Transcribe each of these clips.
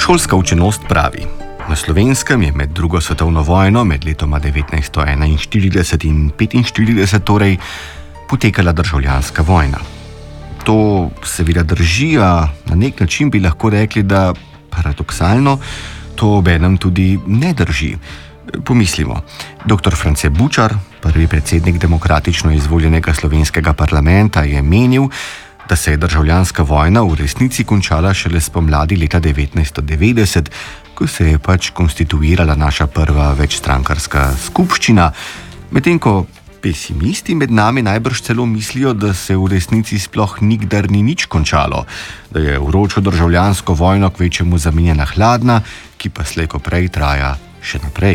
Šolska učenost pravi: na Slovenskem je med drugo svetovno vojno, med letoma 1941 in 1945, torej potekala državljanska vojna. To seveda drži, a na nek način bi lahko rekli, da paradoksalno to obenem tudi ne drži. Pomislimo, dr. France Bučar, prvi predsednik demokratično izvoljenega slovenskega parlamenta, je menil, da se je državljanska vojna v resnici končala šele spomladi leta 1990, ko se je konstituirala naša prva večstrankarska skupščina, medtem ko pesimisti med nami najbrž celo mislijo, da se v resnici sploh nikdar ni nič končalo, da je vročo državljansko vojno kvečjemu zamenjana hladna, ki pa slej ko prej traja še naprej.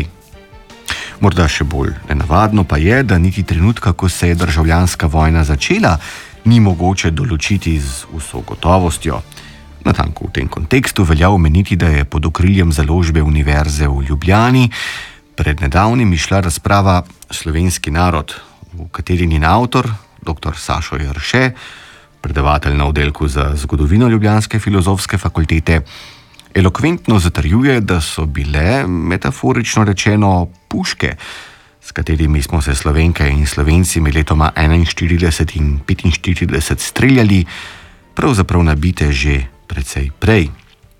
Morda še bolj nenavadno pa je, da niti trenutka, ko se je državljanska vojna začela, ni mogoče določiti z vso gotovostjo. Natanko v tem kontekstu velja omeniti, da je pod okriljem založbe Univerze v Ljubljani pred nedavnim išla razprava Slovenski narod, v kateri njen avtor, dr. Sašo Jarše, predavatelj na oddelku za zgodovino ljubljanske filozofske fakultete, elokventno zatrjuje, da so bile, metaforično rečeno, puške, s katerimi smo se Slovenke in Slovenci med letoma 41 in 45 streljali, pravzaprav nabite že precej prej.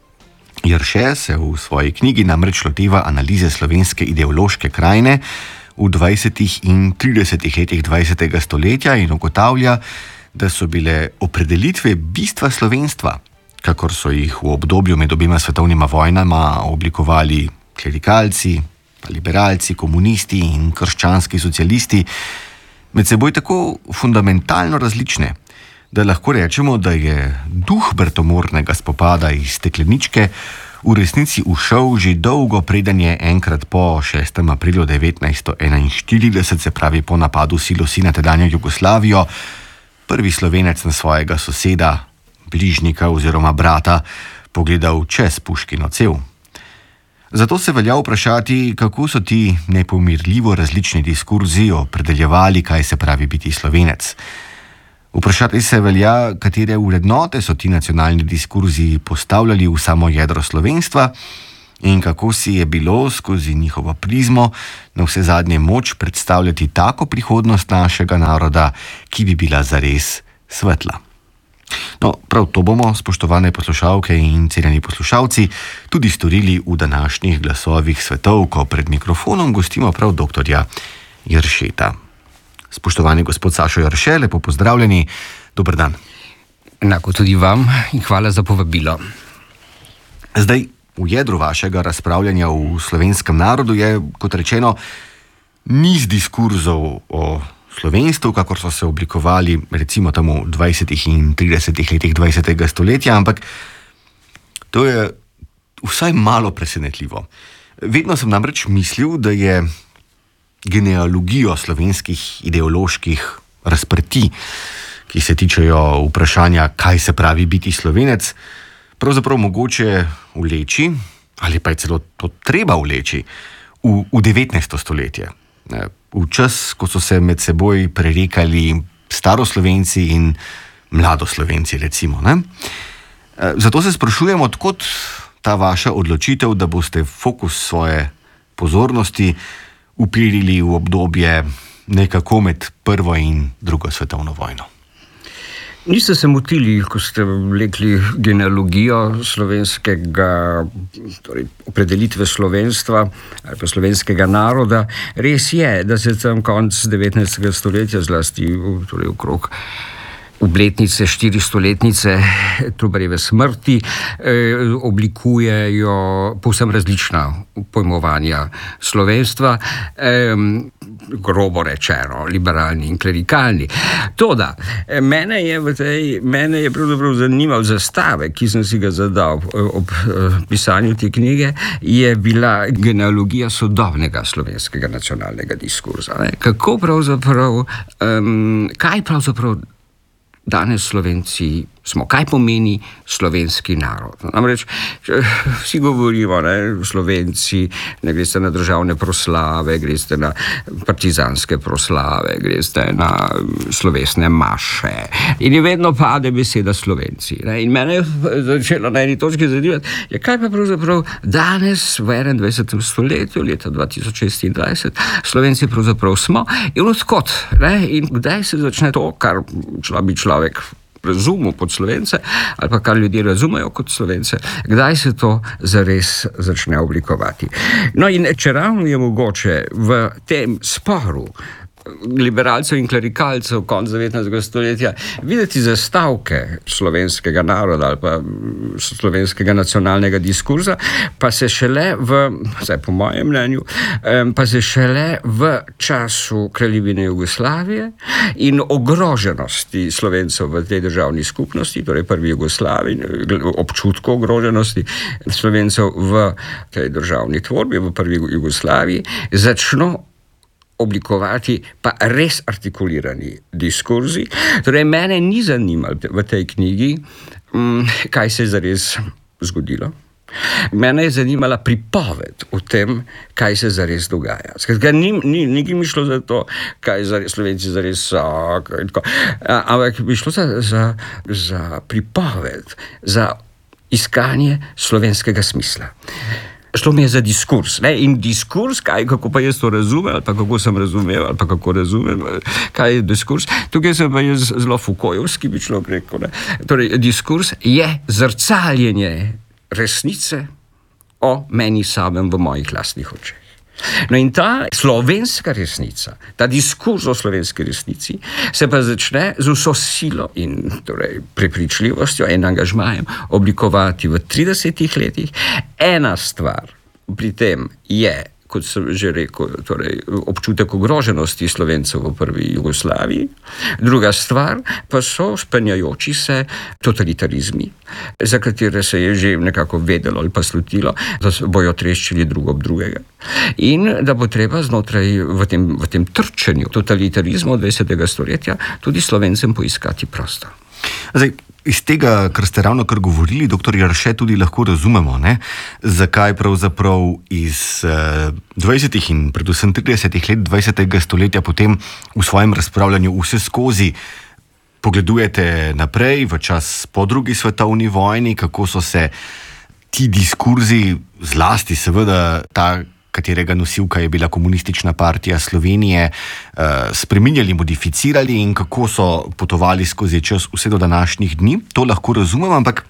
Jarše se v svoji knjigi namreč loteva analize slovenske ideološke krajine v 20. in 30. letih 20. stoletja in ugotavlja, da so bile opredelitve bistva slovenstva, kakor so jih v obdobju med obima svetovnima vojnama oblikovali klerikalci, liberalci, komunisti in krščanski socialisti, med seboj tako fundamentalno različne, da lahko rečemo, da je duh bratomornega spopada iz stekleničke v resnici ušel že dolgo preden je enkrat po 6. aprilu 1941, se pravi po napadu silosi na tedanjo Jugoslavijo, prvi Slovenec na svojega soseda, bližnjika oziroma brata pogledal čez puškino cev. Zato se velja vprašati, kako so ti nepomirljivo različni diskurzi opredeljevali, kaj se pravi biti Slovenec. Vprašati se velja, katere vrednote so ti nacionalni diskurzi postavljali v samo jedro slovenstva in kako si je bilo skozi njihovo prizmo na vse zadnje moč predstavljati tako prihodnost našega naroda, ki bi bila zares svetla. No, prav to bomo, spoštovane poslušalke in cenjeni poslušalci, tudi storili v današnjih glasovih svetov, ko pred mikrofonom gostimo prav doktorja Jaršeta. Spoštovani gospod Sašo Jarše, lepo pozdravljeni, dober dan. Enako tudi vam in hvala za povabilo. Zdaj, v jedru vašega razpravljanja v slovenskem narodu je, kot rečeno, niz diskurzov o slovenstvu, kakor so se oblikovali recimo tam v 20. in 30. letih 20. stoletja, ampak to je vsaj malo presenetljivo. Vedno sem namreč mislil, da je genealogijo slovenskih ideoloških razprtij, ki se tičejo vprašanja, kaj se pravi biti Slovenec, pravzaprav mogoče vleči, ali pa je celo to treba vleči, v 19. stoletje. V čas, ko so se med seboj prerekali staroslovenci in mladoslovenci, recimo. Ne? Zato se sprašujemo, odkot ta vaša odločitev, da boste fokus svoje pozornosti upirili v obdobje nekako med prvo in drugo svetovno vojno. Niste se motili, ko ste vlekli genealogijo slovenskega, torej opredelitve slovenstva ali pa slovenskega naroda. Res je, da se tam konec 19. stoletja, zlasti torej okrog obletnice, 400-letnice Trubarjeve smrti, oblikujejo povsem različna pojmovanja slovenstva, grobo rečeno, liberalni in klerikalni. Toda, mene je pravzaprav zanimal zastavek, ki sem si ga zadal ob pisanju te knjige, je bila genealogija sodobnega slovenskega nacionalnega diskurza. Kako pravzaprav, kaj pravzaprav danes Slovenci smo. Kaj pomeni slovenski narod? Namreč, vsi govorimo, Slovenci, ne greste na državne proslave, greste na partizanske proslave, greste na slovesne maše in je vedno pade beseda Slovenci. In mene je začela na eni točki zanimati, kaj pa pravzaprav danes v 21. stoletju, leta 2026, Slovenci pravzaprav smo in odkot, in kdaj se začne to, kar bi človek razumel pod Slovence, ali pa kar ljudje razumejo kot Slovence, kdaj se to zares začne oblikovati. No in če ravno je mogoče v tem sporu liberalcev in klerikalcev konec 19. stoletja videti zastavke slovenskega naroda ali pa slovenskega nacionalnega diskurza, pa se šele vsaj po mojem mnenju, pa se šele v času Kraljevine Jugoslavije in ogroženosti Slovencev v tej državni skupnosti, torej prvi Jugoslaviji, občutku ogroženosti Slovencev v tej državni tvorbi, v prvi Jugoslaviji, začno oblikovati pa res artikulirani diskurzi. Torej, mene ni zanimalo v tej knjigi, kaj se je zares zgodilo. Mene je zanimala pripoved o tem, kaj se zares dogaja. Skratka, ni mi šlo za to, kaj Slovenci zares so, ampak bi šlo za pripoved, za iskanje slovenskega smisla. Šlo mi je za diskurs. In diskurs, kako pa jaz to razumem, ali pa kako sem razumel, ali pa kako razumem, kaj je diskurs. Tukaj sem pa jaz zelo Foucaultovski, bi človek rekel. Torej, diskurs je zrcaljenje resnice o meni samem v mojih lastnih očeh. No in ta slovenska resnica, ta diskurs o slovenski resnici se pa začne z vso silo in torej prepričljivostjo in angažmajem oblikovati v 30 letih. Ena stvar pri tem je, kot sem že rekel, torej občutek ogroženosti Slovencev v prvi Jugoslaviji. Druga stvar pa so spenjajoči se totalitarizmi, za katere se je že nekako vedelo ali pa slutilo, da bojo treščili drug ob drugega. In da bo treba znotraj v tem trčenju totalitarizmu 20. stoletja tudi Slovencem poiskati prostor. Zdaj, iz tega, kar ste ravno kar govorili, doktor Jarše, tudi lahko razumemo, zakaj pravzaprav iz 20. in predvsem 30. let 20. stoletja potem v svojem razpravljanju vse skozi pogledujete naprej v čas po drugi svetovni vojni, kako so se ti diskurzi, zlasti seveda ta, katerega nosilka je bila Komunistična partija Slovenije, spreminjali, modificirali in kako so potovali skozi čas vse do današnjih dni. To lahko razumem, ampak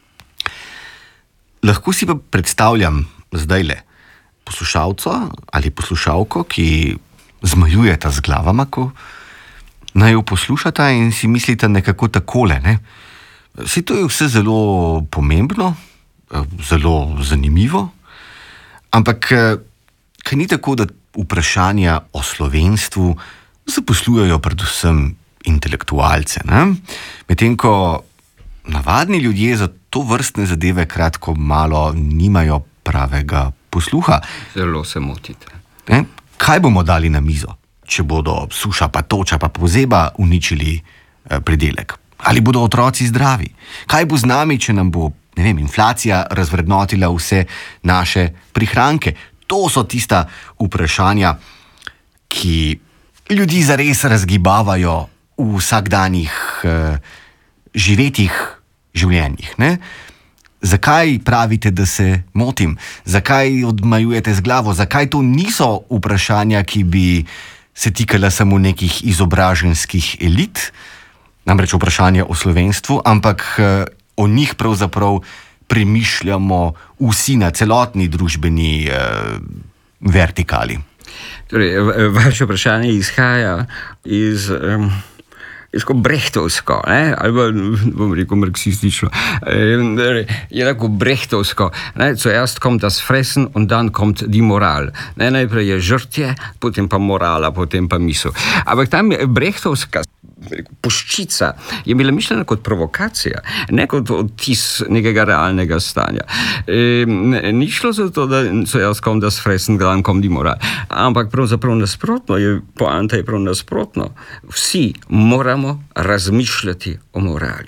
lahko si pa predstavljam zdajle poslušalca ali poslušalko, ki zmajujeta z glavama, ko naj jo poslušata in si mislite nekako takole. Vse to je vse zelo pomembno, zelo zanimivo, ampak kaj ni tako, da vprašanja o slovenstvu zaposlujejo predvsem intelektualce, medtem ko navadni ljudje za to vrstne zadeve kratko malo nimajo pravega posluha. Zelo se motite. Kaj bomo dali na mizo, če bodo suša pa toča pa pozeba uničili pridelek? Ali bodo otroci zdravi? Kaj bo z nami, če nam bo, inflacija razvrednotila vse naše prihranke? To so tista vprašanja, ki ljudi zares razgibavajo v vsakdanjih živetih življenjih. Zakaj pravite, da se motim? Zakaj odmajujete z glavo? Zakaj to niso vprašanja, ki bi se tikala samo nekih izobraženskih elit, namreč vprašanje o slovenstvu, ampak o njih pravzaprav premišljamo vsi na celotni družbeni vertikali. Torej, vaše vprašanje izhaja iz brehtovsko, ali bom rekel marksistično. Je tako brehtovsko. Zuerst kommt das Fressen und dann kommt die Moral. Najprej je žrtje, potem pa morala, potem pa misel. Ampak tam brehtovska puščica je bila mišljena kot provokacija, ne kot odtis nekega realnega stanja. Ni šlo za to, da zuerst kommt das Fressen, dann kommt die Moral. Ampak pravzaprav nasprotno, poanta je prav nasprotno. Vsi moramo razmišljati o morali.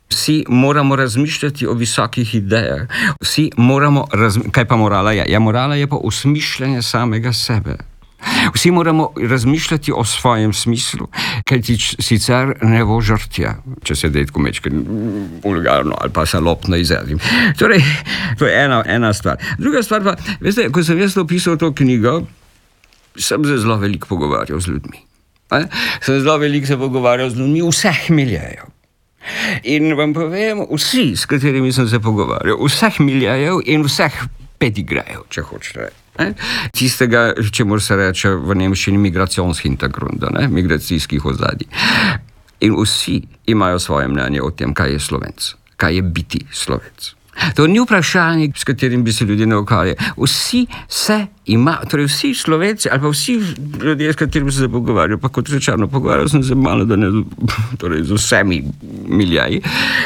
Vsi moramo razmišljati o visokih idejah. Vsi moramo kaj pa morala je? Ja, morala je pa osmišljanje samega sebe. Vsi moramo razmišljati o svojem smislu, kajti sicer ne bo žrtja, če se tako mečke vulgarno ali pa salopno izrazim. Torej, to je ena stvar. Druga stvar pa, veste, ko sem jaz opisal to knjigo, sem se zelo veliko pogovarjal z ljudmi. Sem zelo veliko se pogovarjal z ljudmi vseh miljejev. In vam povem, vsi, s katerimi sem se pogovarjal, vseh miljejev in vseh pedigrejev, če hočete. Tistega, čemur se reče v nemščini migracijski hintergrund, migracijskih ozadij. In vsi imajo svoje mnenje o tem, kaj je Slovenc, kaj je biti Slovenc. To ni vprašanje, s katerim bi se ljudje ne ukvarjali. Vsi vsi Slovenci ali pa vsi ljudje, s katerimi se pogovarjajo, pa kot rečeno, pogovarjal sem se malo, da ne, torej z vsemi miljaji,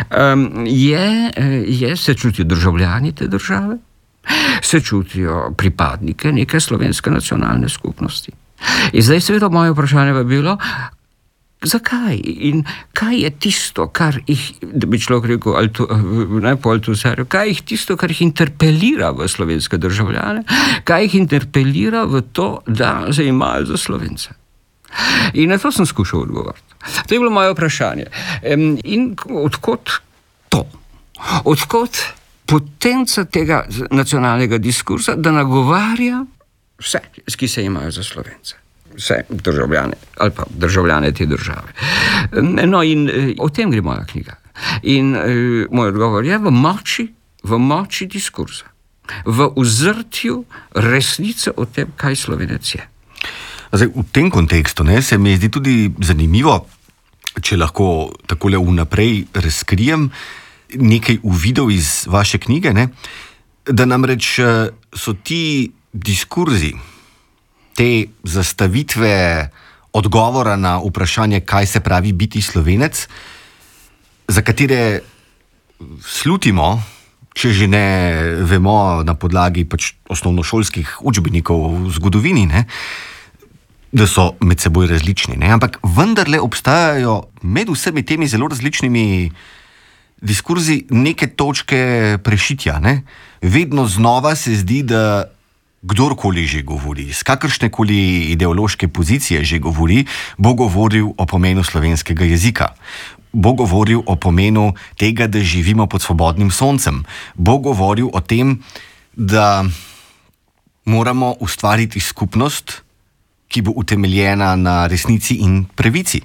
se čutijo državljani te države, se čutijo pripadnike neke slovenske nacionalne skupnosti. In zdaj seveda moje vprašanje pa bilo, zakaj in kaj je tisto, kar jih, da bi človek rekel, po Althusserju, kaj je tisto, kar jih interpelira v slovenske državljane, kaj jih interpelira v to, da se imajo za Slovence. In na to sem skušal odgovoriti. To je bilo moje vprašanje. In odkot to? Odkot potenca tega nacionalnega diskursa, da nagovarja vse, ki se imajo za Slovence. Vse državljane ali pa državljane te države. No in o tem gre moja knjiga. In moj odgovor je v moči diskursa, v uzrtju resnice o tem, kaj Slovenec je. Zdaj, v tem kontekstu se mi zdi tudi zanimivo, če lahko takole vnaprej razkrijem nekaj uvidov iz vaše knjige, da namreč so ti diskurzi, te zastavitve odgovora na vprašanje, kaj se pravi biti Slovenec, za katere slutimo, če že ne vemo na podlagi osnovnošolskih učbenikov v zgodovini, da so med seboj različni. Ampak vendarle obstajajo med vsemi temi zelo različnimi diskurzi neke točke prešitja. Vedno znova se zdi, da kdorkoli že govori, z kakršnekoli ideološke pozicije že govori, bo govoril o pomenu slovenskega jezika. Bo govoril o pomenu tega, da živimo pod svobodnim soncem. Bo govoril o tem, da moramo ustvariti skupnost, ki bo utemeljena na resnici in pravici.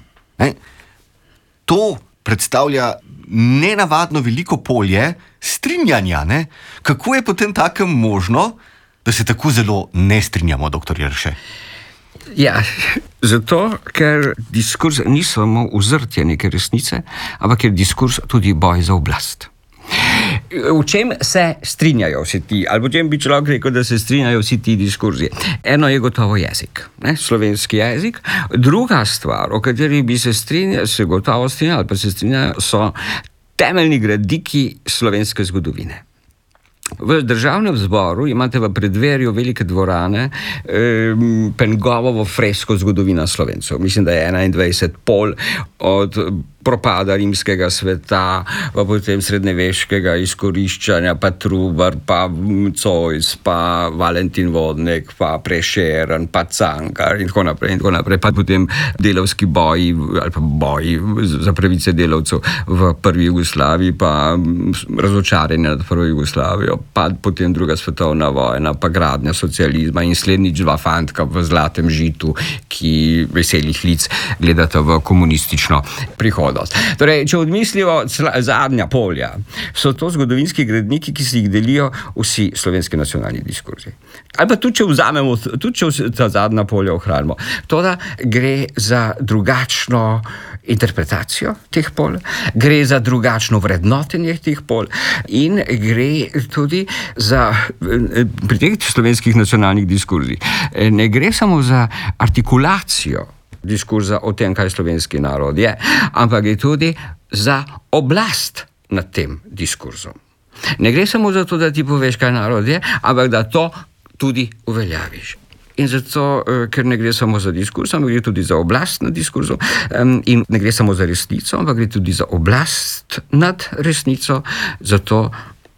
To predstavlja nenavadno veliko polje strinjanja. Kako je potem takem možno, da se tako zelo ne strinjamo, doktor Jrše? Ja, zato, ker diskurs ni samo uzrtje neke resnice, ampak je diskurs tudi boj za oblast. V čem se strinjajo vsi ti, ali v čem bi človek rekel, da se strinjajo vsi ti diskurzi? Eno je gotovo jezik, slovenski jezik. Druga stvar, o kateri bi se gotovo strinjali, ali pa se strinjajo, so temeljni gradiki slovenske zgodovine. V državnem zboru imate v predverju velike dvorane Pengovovo fresko Zgodovina Slovencev. Mislim, da je 21 pol od propada rimskega sveta, pa potem srednjeveškega izkoriščanja, pa Trubar, pa Zois, pa Valentin Vodnek, pa Prešeren, pa Cankar in tako naprej. Pa potem delavski boji, ali pa boji za pravice delavcev v prvi Jugoslaviji, pa razočaranje nad prvo Jugoslavijo, pa potem druga svetovna vojna, pa gradnja socializma in slednjič dva fantka v zlatem žitu, ki veselih lic gledata v komunistično prihodnost. Torej, če odmislimo zadnja polja, so to zgodovinski gradniki, ki si jih delijo vsi slovenski nacionalni diskurzi. Ali pa tudi, če vzamemo, tudi če ta zadnja polja ohranimo, to da gre za drugačno interpretacijo teh pol, gre za drugačno vrednotenje teh pol in gre tudi za, pri teh slovenskih nacionalnih diskurzih, ne gre samo za artikulacijo diskurza o tem, kaj slovenski narod je, ampak je tudi za oblast nad tem diskurzom. Ne gre samo za to, da ti poveš, kaj narod je, ampak da to tudi uveljaviš. in zato, ker ne gre samo za diskurs, ampak gre tudi za oblast nad diskurzom, in ne gre samo za resnico, ampak gre tudi za oblast nad resnico, zato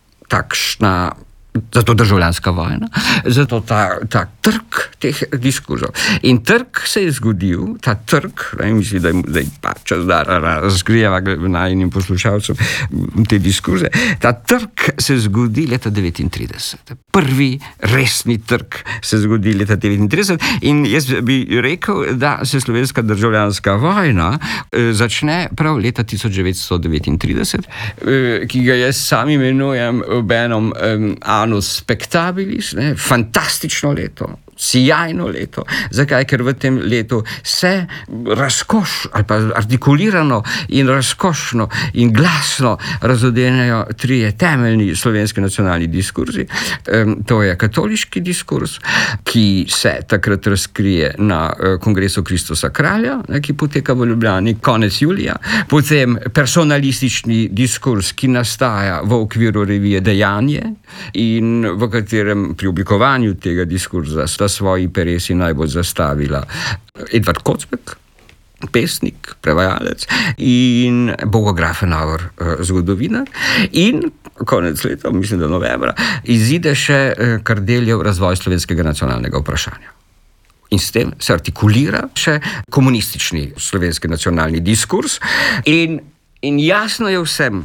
državljanska vojna, zato ta trg teh diskurzov. In trg se je zgodil, mislim, da je zdaj čas, da razkrijeva najnim poslušalcem te diskurze, ta trg se zgodi leta 1939. Prvi resni trg se zgodi leta 1939 in jaz bi rekel, da se slovenska državljanska vojna začne prav leta 1939, ki ga jaz sam imenujem obenem annus spectabilis, fantastično leto, sijajno leto. Zakaj? Ker v tem letu se ali pa artikulirano in razkošno in glasno razodenejo trije temeljni slovenski nacionalni diskurzi. To je katoliški diskurs, ki se takrat razkrije na kongresu Kristusa Kralja, ki poteka v Ljubljani konec julija. Potem personalistični diskurs, ki nastaja v okviru revije Dejanje in v katerem pri oblikovanju tega diskurza sta svoji peresi najbolj zastavila Edvard Kocbek, pesnik, prevajalec, in Bogo Grafenauer, zgodovinar. In konec leta, mislim, da novembra, izide še Kardeljev Razvoj slovenskega nacionalnega vprašanja. In s tem se artikulira še komunistični slovenski nacionalni diskurs in jasno je vsem,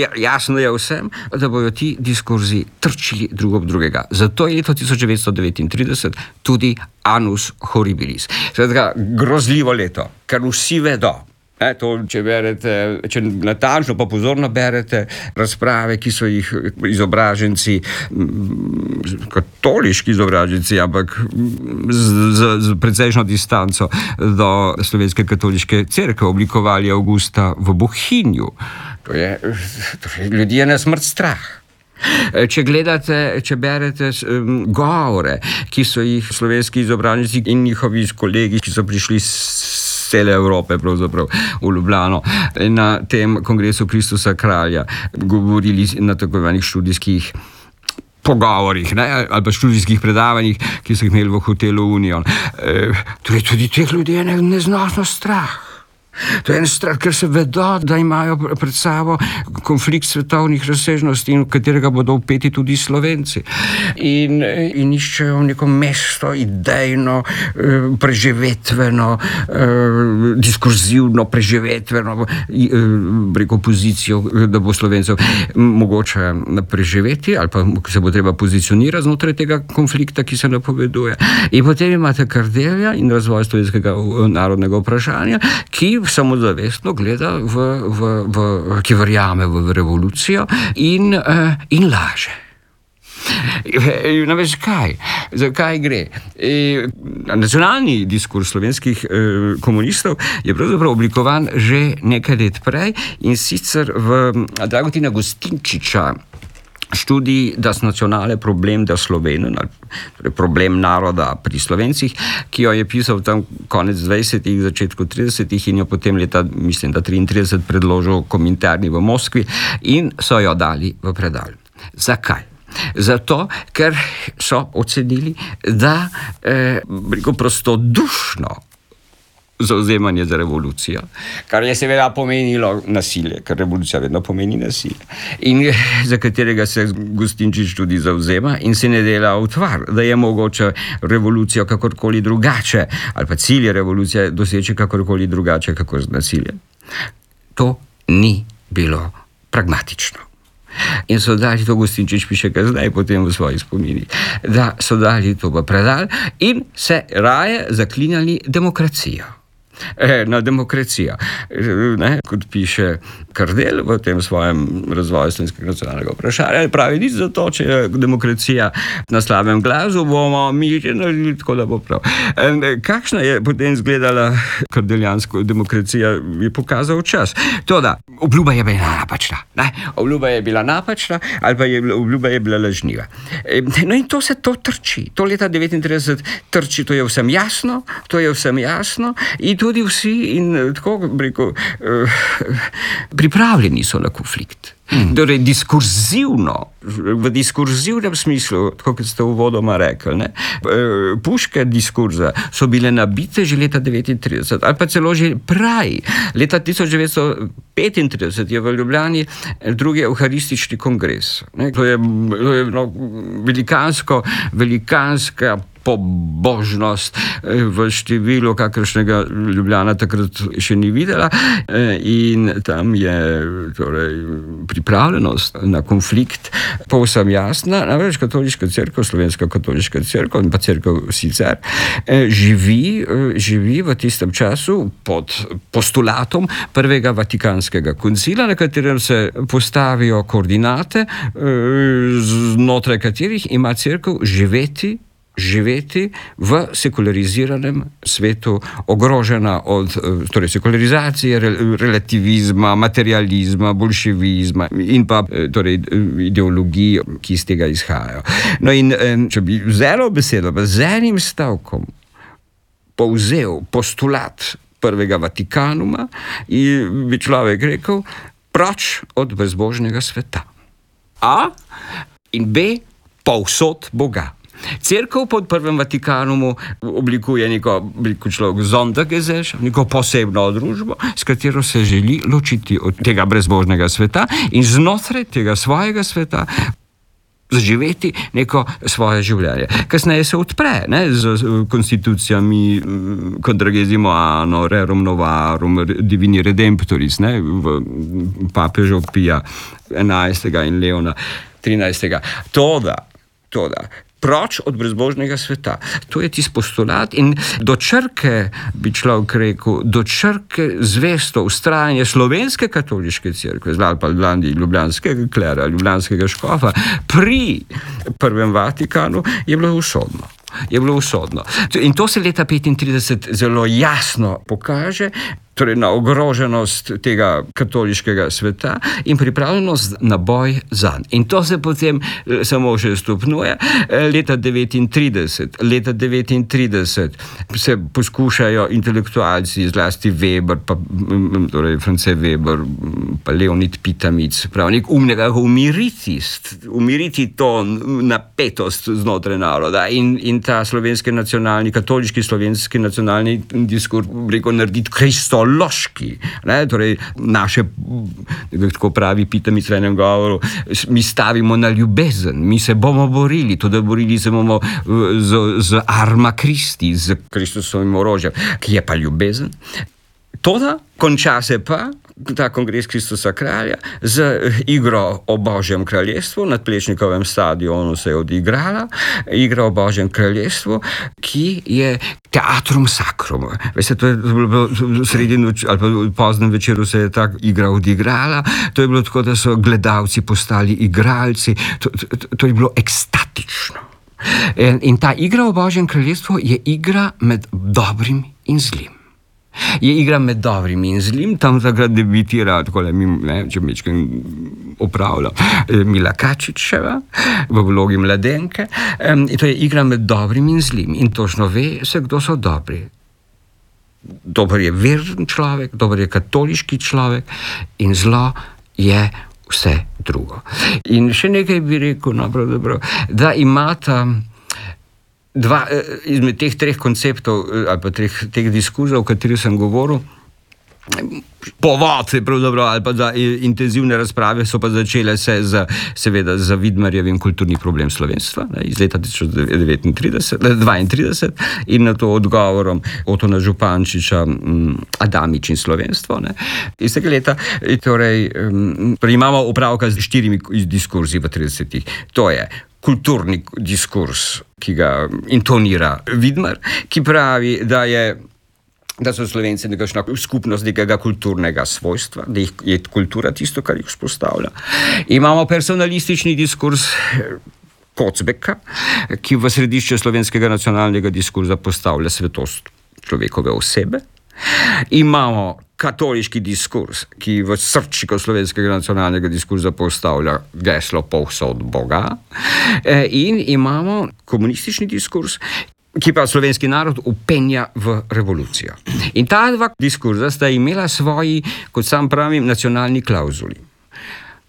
da bojo ti diskurzi trčili drug ob drugega. Zato je leto 1939 tudi annus horribilis. Skratka, grozljivo leto, ker vsi vedo, če natančno pa pozorno berete razprave, ki so jih izobraženci, katoliški izobraženci, ampak z precejšnjo distanco do slovenske katoliške cerkve oblikovali avgusta v Bohinju. Ljudi je na smrt strah. Če berete govore, ki so jih slovenski izobraženci in njihovi kolegi, ki so prišli z cele Evrope pravzaprav v Ljubljano, na tem kongresu Kristusa Kralja govorili na tako imenih študijskih pogovorih, ali pa študijskih predavanjih, ki so jih imeli v hotelu Union. Torej, tudi teh ljudi je neznosno strah. To je en strah, ker se vedo, da imajo pred sabo konflikt svetovnih razsežnosti, in v katerega bodo vpeti tudi Slovenci. In iščejo neko mesto, idejno, preživetveno, diskurzivno, preživetveno, preko pozicijo, da bo Slovencev mogoče preživeti, ali pa se bo treba pozicionirati znotraj tega konflikta, ki se napoveduje. In potem imate Kardelja in Razvoj slovenskega narodnega vprašanja, ki samozavestno gleda ki verjame v revolucijo in laže. Veš kaj? Zakaj gre? Nacionalni diskurs slovenskih komunistov je pravzaprav oblikovan že nekaj let prej, in sicer v Dragutina Gostinčiča študij Das nacionale Problem der Slovenen, torej problem naroda pri Slovencih, ki jo je pisal tam konec 20-ih, začetku 30-ih in jo potem leta, mislim, da 33 predložil Kominterni v Moskvi in so jo dali v predal. Zakaj? Zato, ker so ocenili, da prostodušno zavzemanje za revolucijo, kar je seveda pomenilo nasilje, ker revolucija vedno pomeni nasilje, in za katerega se Gostinčič tudi zavzema in se ne dela utvar, da je mogoče revolucijo kakorkoli drugače, ali pa cilje revolucije doseči kakorkoli drugače, kako z nasiljem. To ni bilo pragmatično. In so dali to, Gostinčič piše kar zdaj potem v svojih spominih, da so dali to v predal in se raje zaklinjali demokracijo. Na demokracijo. Kot piše Kardelj v tem svojem Razvoju slovenskega nacionalnega vprašanja, pravi, nič za to, če je demokracija na slabem glasu, bomo mi že naredili tako, da bo prav. Kakšna je potem izgledala kardeljanska demokracija, je pokazal čas. Toda, obljuba je bila napačna. Obljuba je bila napačna, ali pa obljuba je bila lažniva. No in to se trči. To leta 1939 trči, to je vsem jasno, in tudi vsi, in tako pripravljeni so na konflikt. Torej, diskurzivno, v diskurzivnem smislu, tako kot ste uvodoma rekli, ne, puške diskurza so bile nabite že leta 1939, ali pa celo že prej. Leta 1935 je v Ljubljani drugi evharistični kongres. Ne. To je velikanska pobožnost v številu, kakršnega Ljubljana takrat še ni videla, in tam je torej pripravljenost na konflikt povsem jasna. Namreč katoliška cerkev, slovenska katoliška cerkev in pa cerkev sicer živi v tistem času pod postulatom prvega Vatikanskega koncila, na katerem se postavijo koordinate, znotraj katerih ima cerkev živeti v sekulariziranem svetu, ogrožena od torej sekularizacije, relativizma, materializma, bolševizma in pa torej ideologij, ki iz tega izhajajo. No in če bi vzelo besedo, z enim stavkom povzel postulat prvega Vatikanuma, bi človek rekel, proč od bezbožnega sveta. A in B, povsod Boga. Cerkev pod prvem Vatikanumu oblikuje neko Sondergesellschaft, neko posebno družbo, s katero se želi ločiti od tega brezbožnega sveta in znotraj tega svojega sveta zaživeti neko svoje življenje. Kasneje se odpre, ne, z konstitucijami Quadragesimo anno, Rerum Novarum, Divini Redemptoris, ne, v papežev Pija 11. in Leona 13. Toda, proč od brezbožnega sveta. To je tisti postulat in do črke, bi človek rekel, do črke zvesto vztrajanje slovenske katoliške cerkve, ali pa ljubljanskega klera, ljubljanskega škofa, pri prvem Vatikanu je bilo usodno. In to se leta 1935 zelo jasno pokaže, torej na ogroženost tega katoliškega sveta in pripravljenost na boj zanj. In to se potem samo še stopnjuje. Leta 1939 se poskušajo intelektualci, zlasti Weber, pa, torej France Weber, pa Leonid Pitamic, prav nek nekako umiriti to napetost znotraj naroda in ta slovenski nacionalni, katoliški slovenski nacionalni diskurs, rekel, narediti kristološki. Torej, naše, tako pravi Pitamic v enem govoru, mi stavimo na ljubezen, mi se bomo borili, tudi borili se bomo z arma Christi, z Kristusovim orožjem, ki je pa ljubezen. Toda konča se pa ta kongres Kristusa kralja z igro o Božjem kraljestvu. Na Plečnikovem stadionu se je odigrala igra o Božjem kraljestvu, ki je teatrum sacrum. Veste, to je bilo sredi noči ali pa v poznem večeru se je ta igra odigrala. To je bilo tako, da so gledalci postali igralci. To je bilo ekstatično. In ta igra o Božjem kraljestvu je igra med dobrim in zlim. Je igra med dobrim in zlim, tam takrat debitira, če mečkaj opravlja, Mila Kačičeva v vlogi mladenke. To je igra med dobrim in zlim in točno ve se, kdo so dobri. Dober je veren človek, dober je katoliški človek in zlo je vse drugo. In še nekaj bi rekel, da imata dva izmed teh treh konceptov ali pa teh diskurzov, o katerih sem govoril, povod ali pa za intenzivne razprave so pa začele se seveda z Vidmarjevim kulturni problem slovenstva iz leta 1932 in na to odgovorom Otona Župančiča Adamič in slovenstvo. Iz tega leta torej imamo opravka z 4 diskurzi v 30-ih. To je kulturni diskurs, ki ga intonira Vidmar, ki pravi, da so Slovenci nekakšna skupnost nekega kulturnega svojstva, da je kultura tisto, kar jih vzpostavlja. Imamo personalistični diskurs Kocbeka, ki v središče slovenskega nacionalnega diskurza postavlja svetost človekove osebe. Imamo katoliški diskurs, ki v srčiko slovenskega nacionalnega diskurza postavlja geslo povsod Boga. In imamo komunistični diskurs, ki pa slovenski narod upenja v revolucijo. In ta dva diskurza sta imela svoji, kot sam pravim, nacionalni klauzuli.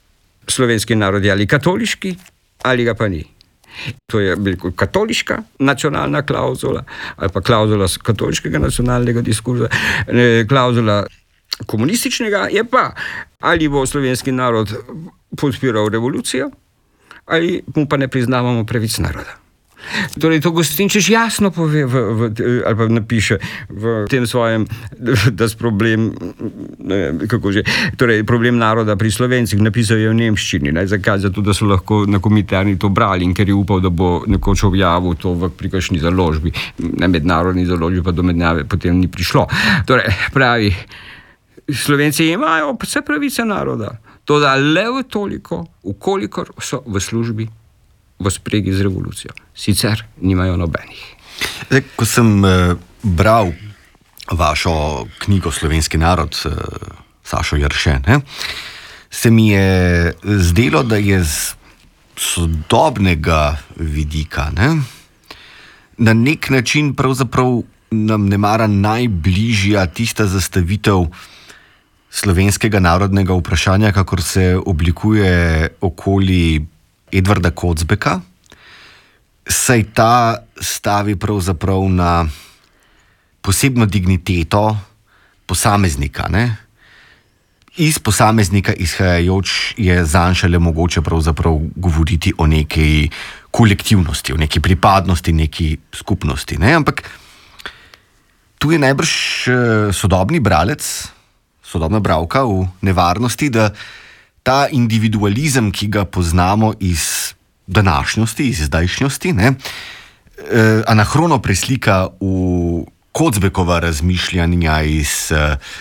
slovenski narod je ali katoliški, ali ga pa ni. To je katoliška nacionalna klauzula, ali pa klauzula katoliškega nacionalnega diskurza, klauzula komunističnega je pa, ali bo slovenski narod podpiral revolucijo, ali mu pa ne priznavamo pravic naroda. Torej, to Gostinčič jasno pove ali pa napiše v tem svojem, da s problem, torej problem naroda pri Slovencih, napisal je v nemščini. Zakaj? Zato, da so lahko na Kominterni to brali in ker je upal, da bo nekoč objavil to pri kakšni založbi, na mednarodni založbi, pa do mednjave potem ni prišlo. Torej, pravi, Slovenci imajo vse pravice naroda, to da le v toliko, ukolikor so v službi, v spregi z revolucijo. Sicer nimajo nobenih. Zdaj, ko sem bral vašo knjigo Slovenski narod, Sašo Jerše, se mi je zdelo, da je z sodobnega vidika na nek način pravzaprav nam nemara najbližja tista zastavitev slovenskega narodnega vprašanja, kakor se oblikuje okoli Edvarda Kocbeka, saj ta stavi pravzaprav na posebno digniteto posameznika. Iz posameznika izhajajoč je zanj šele mogoče pravzaprav govoriti o neki kolektivnosti, o neki pripadnosti, neki skupnosti. Ampak tu je najbrž sodobni bralec, sodobna bralka v nevarnosti, da ta individualizem, ki ga poznamo iz današnjosti, iz zdajšnjosti, anahrono preslika v Kocbekova razmišljanja iz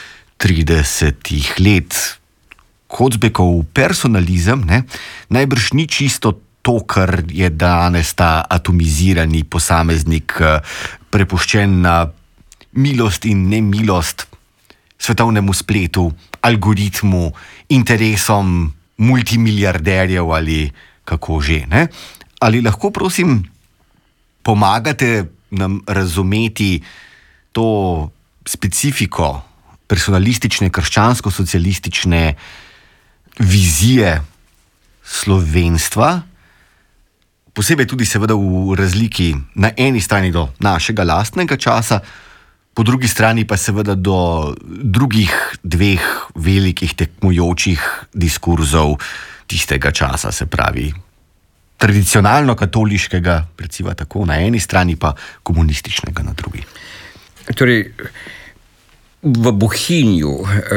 30 let. Kocbekov personalizem najbrž ni čisto to, kar je danes ta atomizirani posameznik prepuščen na milost in nemilost svetovnemu spletu, algoritmu, interesom multimiliarderjev ali kako že. Ali lahko, prosim, pomagate nam razumeti to specifiko personalistične, krščansko-socialistične vizije slovenstva, posebej tudi seveda v razliki na eni strani do našega lastnega časa, po drugi strani pa seveda do drugih dveh velikih tekmujočih diskurzov tistega časa, se pravi tradicionalno katoliškega, recimo tako, na eni strani pa komunističnega na drugi. Torej, v Bohinju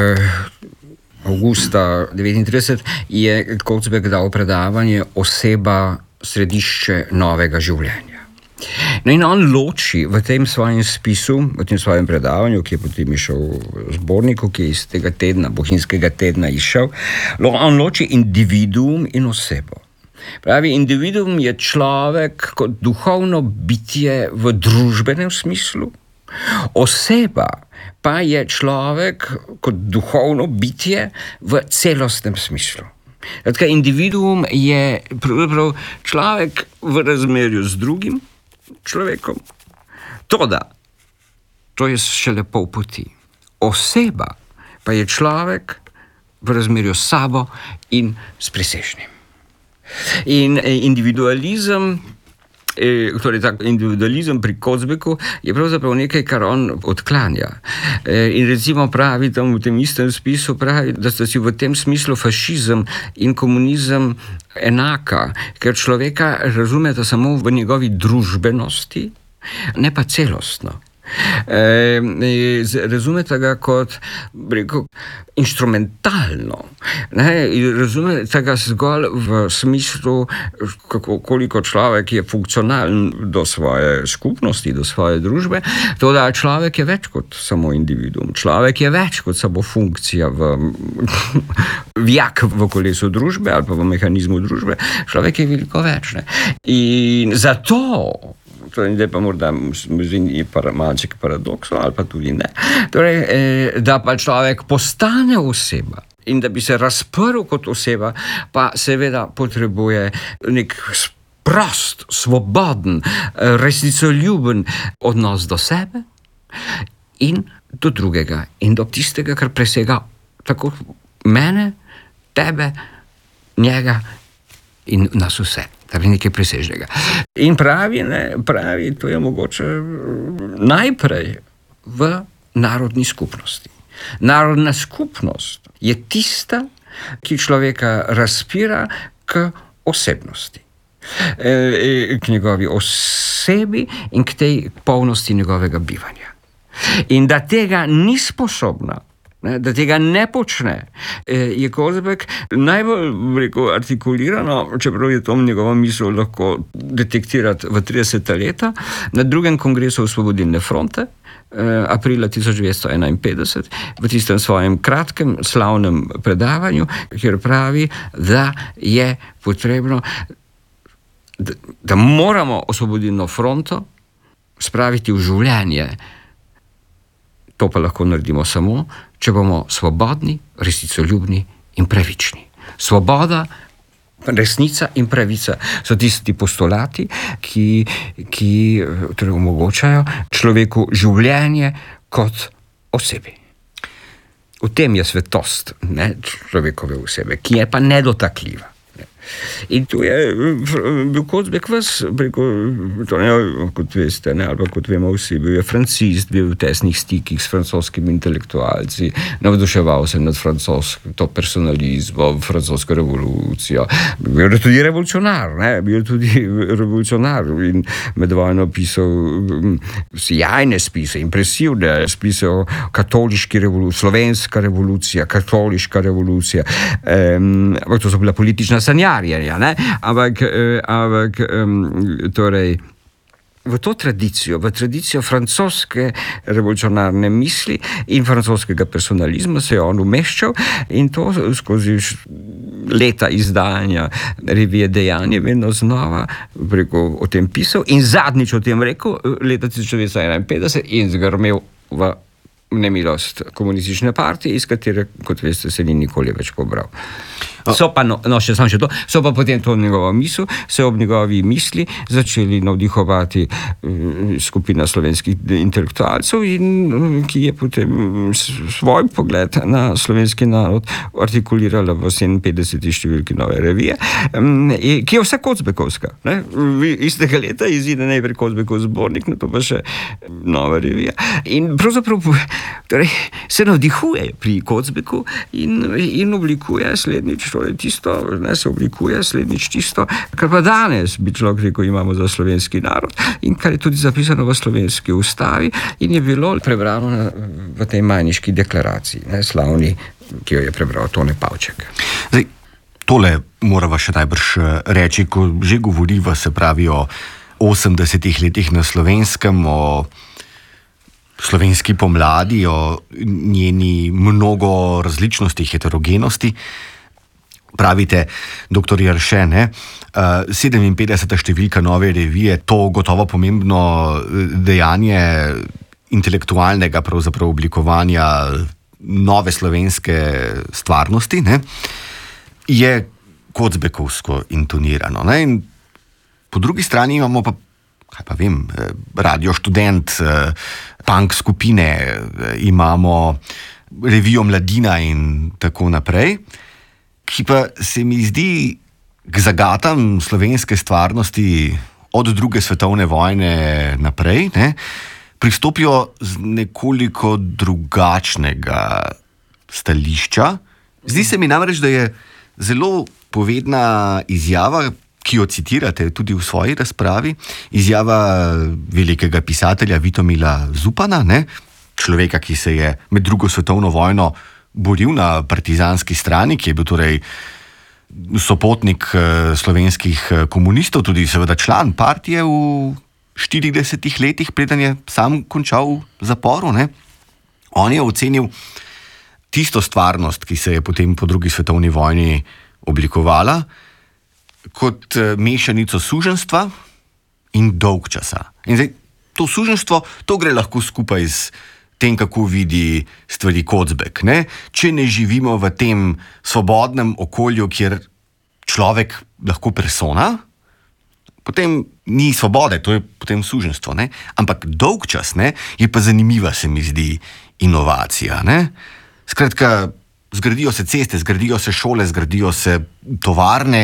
avgusta 1939 je Kocbek dal predavanje Oseba, središče novega življenja. In on loči v tem svojem spisu, v tem svojem predavanju, ki je potem išel v zborniku, ki je iz tega tedna, bohinjskega tedna išel, on loči individuum in osebo. Pravi, individuum je človek kot duhovno bitje v družbenem smislu, oseba pa je človek kot duhovno bitje v celostnem smislu. Tako, individuum je pravzaprav človek v razmerju z drugim človekom. Toda, to je šele pol poti. Oseba pa je človek v razmerju s sabo in s presežnim. In individualizem, torej tak individualizem pri Kocbeku je pravzaprav nekaj, kar on odklanja. In recimo pravi tam v tem istem spisu, pravi, da sta si v tem smislu fašizem in komunizem enaka, ker človeka razumeta samo v njegovi družbenosti, ne pa celostno. Razumeta ga kot, rekel, inštrumentalno. Razumeta ga zgolj v smislu, koliko človek je funkcionalen do svoje skupnosti, do svoje družbe. To, da človek je več kot samo individuum. Človek je več kot samo funkcija vijak v kolesu družbe ali pa v mehanizmu družbe. Človek je veliko več. In zato, zdaj pa morda je malček paradoksov ali pa tudi ne, torej, da pa človek postane oseba in da bi se razprl kot oseba, pa seveda potrebuje nek prost, svoboden, resnicoljuben odnos do sebe in do drugega in do tistega, kar presega tako mene, tebe, njega in nas vse. Torej nekaj presežnega. In pravi, to je mogoče najprej v narodni skupnosti. Narodna skupnost je tista, ki človeka razpira k osebnosti. K njegovi osebi in k tej polnosti njegovega bivanja. In da tega ni sposobna, da tega ne počne, je Kozebek najbolj artikulirano, čeprav je to njegova misel lahko detektirati v 30 leta, na drugem kongresu Osvobodilne fronte, aprila 1951, v tistem svojem kratkem, slavnem predavanju, kjer pravi, da je potrebno, da moramo Osvobodilno fronto spraviti v življenje. To pa lahko naredimo samo, če bomo svobodni, resnicoljubni in pravični. Svoboda, resnica in pravica so tisti postulati, ki torej omogočajo človeku življenje kot osebi. V tem je svetost človekove osebe, ki je pa nedotakljiva. In tu je bil Kozebek kot veste, ali kot vemo vsi, bil je francist, bil v tesnih stikih s francoskimi intelektualci, navduševal se nad francosko personalizmo, francosko revolucijo. Bil je tudi revolucionar, in med vojno pisal sjajne spise, impresivne spise o katoliški revoluciji, slovenska revolucija, katoliška revolucija. To so bila politična sanjarja, ampak torej v to tradicijo, v tradicijo francoske revolucionarne misli in francoskega personalizma se je on umeščal in to skozi leta izdajanja revije Dejanje vedno znova o tem pisal in zadnjič o tem rekel leta 1951 in zgrmel v nemilost komunistične partije, iz katere, kot veste, se ni nikoli več pobral. So pa potem to njegovo misel, se ob njegovi misli začeli navdihovati skupina slovenskih intelektualcev, ki je potem svoj pogled na slovenski narod artikulirala v 57. številki Nove revije, ki je vse Kozebekovska. Istega leta izide najprej Kozebekov zbornik, nato pa še Nova revija. In pravzaprav se navdihuje pri Kozebeku in oblikuje slednjič tisto, kar pa danes bi človek rekel, imamo za slovenski narod in kar je tudi zapisano v slovenski ustavi in je bilo prebrano v tej Majniški deklaraciji, slavni, ki jo je prebral Tone Pavček. Zdaj, tole morava še najbrž reči, ko že govoriva, se pravi o 80 letih na Slovenskem, o slovenski pomladi, o njeni mnogo različnosti, heterogenosti. Pravite, doktor Jarše, 57. številka Nove revije, to gotovo pomembno dejanje intelektualnega pravzaprav oblikovanja nove slovenske stvarnosti, je Kozebekovsko intonirano. In po drugi strani imamo pa, Radio Študent, punk skupine, imamo revijo Mladina in tako naprej, ki pa se mi zdi k zagatam slovenske stvarnosti od druge svetovne vojne naprej, pristopijo z nekoliko drugačnega stališča. Zdi se mi namreč, da je zelo povedna izjava, ki jo citirate tudi v svoji razpravi, izjava velikega pisatelja Vitomila Zupana, človeka, ki se je med drugo svetovno vojno boril na partizanski strani, ki je bil torej sopotnik slovenskih komunistov, tudi seveda član partije v 40 letih, preden je sam končal v zaporu. On je ocenil tisto stvarnost, ki se je potem po drugi svetovni vojni oblikovala, kot mešanico suženjstva in dolgčasa. In zdaj, to suženjstvo, to gre lahko skupaj z tem, kako vidi stvari Kozebek. Če ne živimo v tem svobodnem okolju, kjer človek lahko persona, potem ni svobode, to je potem suženjstvo. Ampak dolgčas je pa zanimiva, se mi zdi, inovacija. Skratka, zgradijo se ceste, zgradijo se šole, zgradijo se tovarne.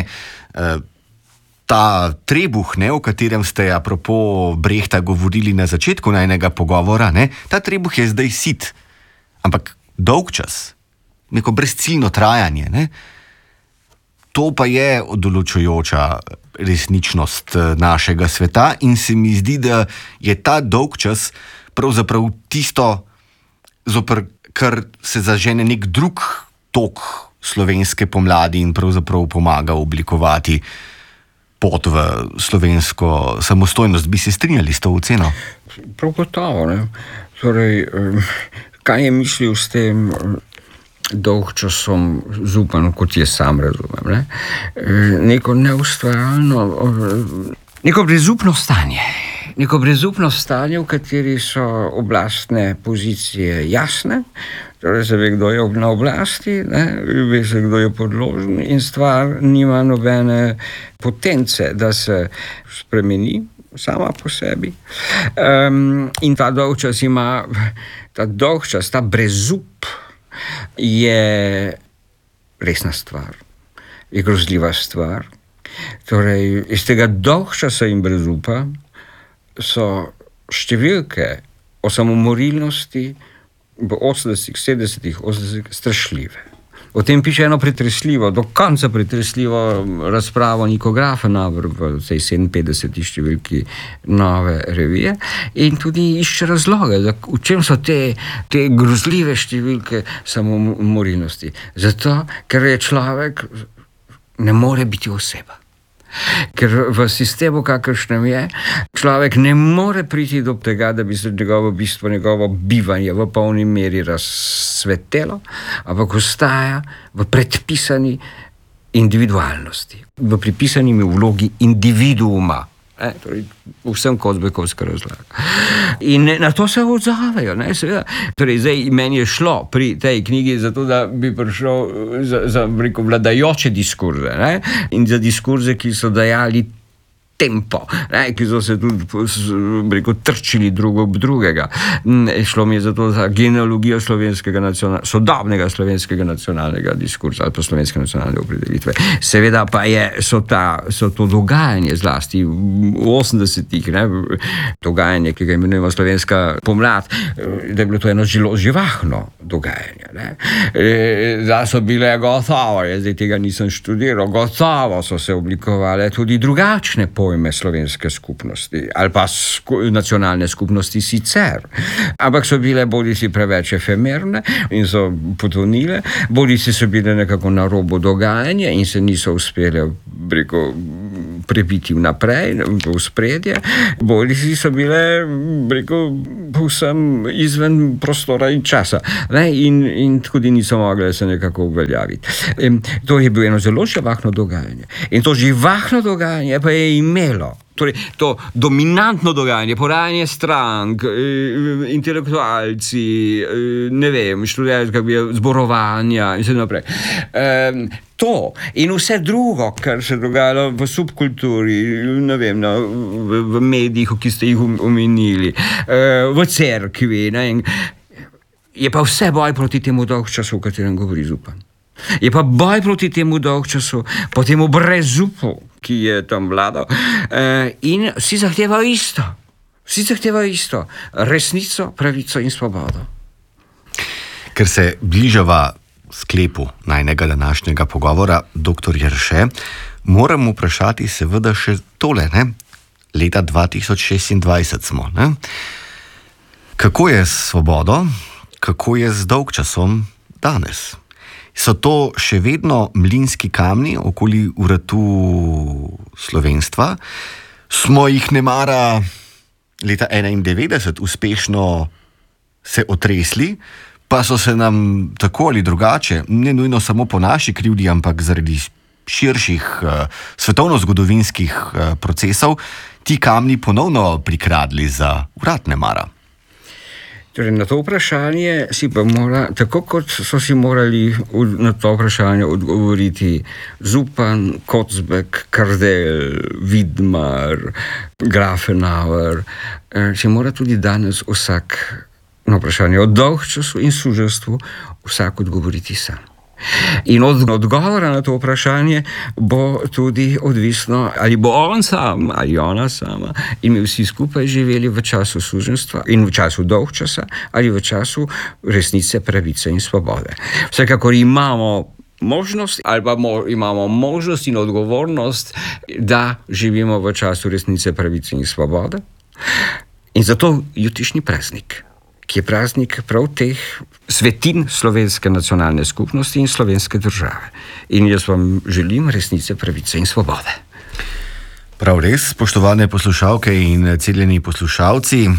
Ta trebuh, o katerem ste apropo Brehta govorili na začetku najnega pogovora, ta trebuh je zdaj sit, ampak dolg čas, neko brezciljno trajanje. To pa je določujoča resničnost našega sveta in se mi zdi, da je ta dolg čas pravzaprav tisto, zoper kar se zažene nek drug tok slovenske pomladi in pravzaprav pomaga oblikovati pot v slovensko samostojnost. Bi se strinjali s to oceno? Prav gotovo. Torej, kaj je mislil s tem dolgčasom Zupan, kot je sam razumem? Neko neustvarjalno, neko brezupno stanje. Neko brezupno stanje, v kateri so oblastne pozicije jasne, torej se ve, kdo je na oblasti, ve se, kdo je podložen in stvar nima nobene potence, da se spremeni sama po sebi. In ta dolgčas ima, ta brezup je resna stvar, je grozljiva stvar. Torej, iz tega dolgčasa in brezupa so številke o samomorilnosti v 80-ih, 70-ih, 80-ih strašljive. O tem piše eno pretresljivo, do konca pretresljivo razpravo Niko Grafenauer v tej 57. številki Nove revije in tudi išče razloge, v čem so te grozljive številke samomorilnosti. Zato, ker je človek ne more biti oseba. Ker v sistemu, kakršnem je, človek ne more priti do tega, da bi se njegovo bistvo, njegovo bivanje v polni meri razsvetelo, ampak ostaja v predpisani individualnosti, v pripisani vlogi individuuma. Torej, vsem Kozbekovska razlaga. In na to se odzavejo, seveda. Torej, zdaj meni je šlo pri tej knjigi zato, da bi prišel za vladajoče diskurze, in za diskurze, ki so dajali tempo, ki so se tudi trčili drug ob drugega. Šlo mi je zato za genealogijo sodobnega slovenskega nacionalnega diskurza ali pa slovenske nacionalne opredelitve. Seveda pa so to dogajanje zlasti v 80-ih, dogajanje, ki ga imenujemo slovenska pomlad, da je bilo to eno živahno dogajanje. Da so bile gotovo, jaz zdaj tega nisem študiral, gotovo so se oblikovale tudi drugačne pojme slovenske skupnosti ali pa nacionalne skupnosti sicer. Ampak so bile bodisi preveč efemerne in so potonile, bodisi so bile nekako na robu dogajanja in se niso uspele prebiti vnaprej, v spredje, bodisi so bile povsem izven prostora in časa. In tudi niso mogle se nekako uveljaviti. To je bilo eno zelo živahno dogajanje. In to živahno dogajanje pa je imelo, torej to dominantno dogajanje, porajanje strank, intelektualci, študentska zborovanja in vse naprej. To in vse drugo, kar se dogajalo v subkulturi, v medijih, ki ste jih omenili, v cerkvi, je pa vse boj proti temu dolgčasu, o katerem govori Zupan. Je pa boj proti temu dolgčasu, po temu brezupu, ki je tam vladal, in vsi zahtevajo isto. Vsi zahtevajo isto. Resnico, pravico in svobodo. Ker se bližava sklepu najnega današnjega pogovora, dr. Jerše, moram vprašati seveda še tole, Leta 2026 smo, Kako je s svobodo, kako je z dolgčasom danes? So to še vedno mlinski kamni okoli vratu slovenstva? Smo jih nemara leta 1991 uspešno se otresli, pa so se nam tako ali drugače, ne nujno samo po naši krivdi, ampak zaradi širših svetovno-zgodovinskih procesov, ti kamni ponovno prikradli za vrat nemara. Torej, na to vprašanje si pa tako kot so si morali na to vprašanje odgovoriti Zupan, Kozbek, Kardelj, Vidmar, Grafenauer, si mora tudi danes vsak na vprašanje o dolgčasu in suženjstvu vsak odgovoriti sam. In od odgovora na to vprašanje bo tudi odvisno, ali bo on sam ali ona sama in mi vsi skupaj živeli v času suženjstva in v času dolgčasa ali v času resnice, pravice in svobode. Vsekakor imamo možnost ali pa imamo možnost in odgovornost, da živimo v času resnice, pravice in svobode. In zato jutrišnji praznik, ki je praznik prav teh svetin slovenske nacionalne skupnosti in slovenske države. In jaz vam želim resnice, pravice in svobode. Prav res, spoštovane poslušalke in cenjeni poslušalci,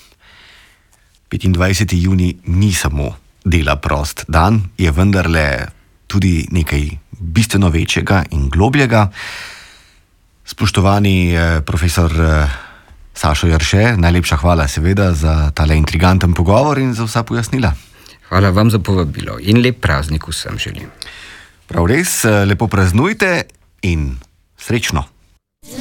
25. junij ni samo dela prost dan, je vendarle tudi nekaj bistveno večjega in globljega. Spoštovani profesor Sašo Jarše, najlepša hvala seveda za tale intriganten pogovor in za vsa pojasnila. Hvala vam za povabilo in lep praznik vsem želim. Prav res, lepo praznujte in srečno.